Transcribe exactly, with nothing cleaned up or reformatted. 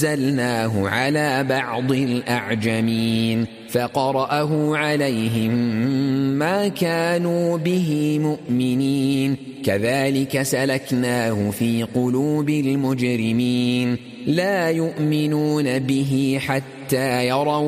نزلناه على بعض الأعجمين فقرأه عليهم ما كانوا به مؤمنين كذلك سلكناه في قلوب المجرمين لا يؤمنون به حتى يروا